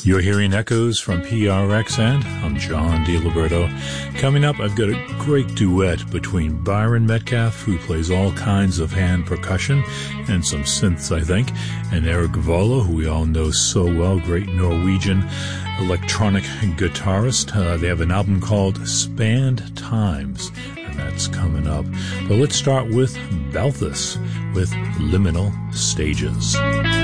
You're hearing echoes from PRX, and I'm John DiLiberto. Coming up, I've got a great duet between Byron Metcalf, who plays all kinds of hand percussion and some synths, I think, and Eric Volo, who we all know so well, great Norwegian electronic guitarist. They have an album called Spanned Times, and that's coming up. But let's start with Balthus with Liminal Stages.